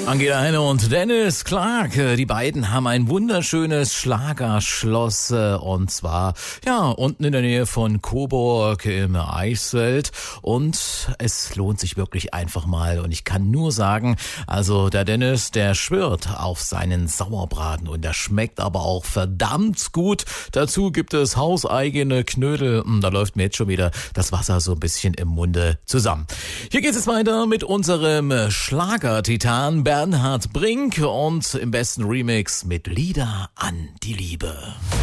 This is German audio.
Angela Heine und Dennis Clark, die beiden haben ein wunderschönes Schlagerschloss und zwar unten in der Nähe von Coburg im Eichsfeld und es lohnt sich wirklich einfach mal und ich kann nur sagen, also der Dennis, der schwört auf seinen Sauerbraten und der schmeckt aber auch verdammt gut. Dazu gibt es hauseigene Knödel, da läuft mir jetzt schon wieder das Wasser so ein bisschen im Munde zusammen. Hier geht es weiter mit unserem Schlagertitan Bernhard Brink und im besten Remix mit Lieder an die Liebe.